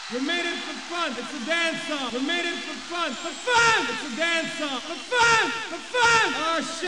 We made it for fun. It's a dance song. We made it for fun. For fun! It's a dance song. For fun! For fun! Oh, shit!